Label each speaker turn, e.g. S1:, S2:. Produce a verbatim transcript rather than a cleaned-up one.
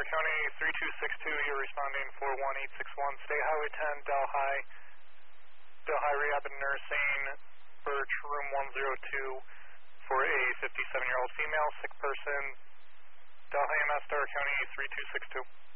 S1: County three two six two, you're responding for one eight six one, State Highway ten, Delhi, Delhi Rehab and Nursing, Birch, room one zero two, for a fifty-seven-year-old female, sick person, Delhi M S, Delaware County three two six two.